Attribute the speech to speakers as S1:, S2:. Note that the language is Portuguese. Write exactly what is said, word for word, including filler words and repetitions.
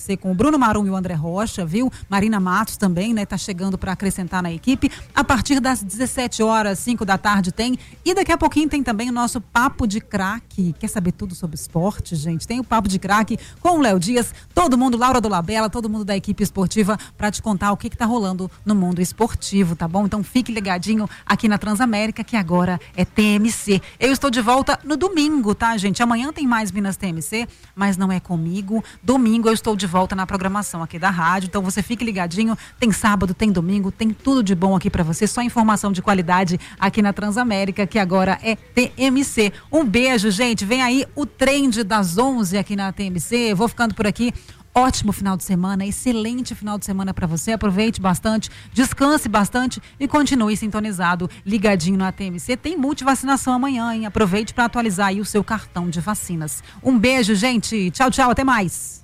S1: com o Bruno Marum e o André Rocha, viu? Marina Matos também, né? Tá chegando para acrescentar na equipe. A partir das dezessete horas, cinco da tarde tem. E daqui a pouquinho tem também o nosso Papo de Craque. Quer saber tudo sobre esporte, gente? Tem o Papo de Craque com o Léo Dias, todo mundo, Laura Dolabella, todo mundo da equipe esportiva para te contar o que que tá rolando no mundo esportivo, tá bom? Então fique ligadinho aqui na Transamérica, que agora é T M C. Eu estou de volta no domingo, tá, gente? Amanhã tem mais Minas T M C, mas não é comigo. Domingo eu estou de volta na programação aqui da rádio, então você fique ligadinho, tem sábado, tem domingo, tem tudo de bom aqui pra você, só informação de qualidade aqui na Transamérica, que agora é T M C. Um beijo, gente, vem aí o trend das onze aqui na T M C, vou ficando por aqui. Ótimo final de semana, excelente final de semana para você, aproveite bastante, descanse bastante e continue sintonizado, ligadinho na T M C. Tem multivacinação amanhã, hein? Aproveite para atualizar aí o seu cartão de vacinas. Um beijo, gente, tchau, tchau, até mais.